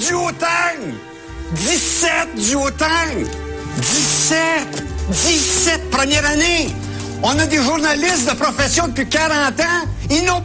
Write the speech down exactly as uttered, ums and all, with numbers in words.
duotang! dix-sept duotang! dix-sept! dix-sept première année! On a des journalistes de profession depuis quarante ans. Ils n'ont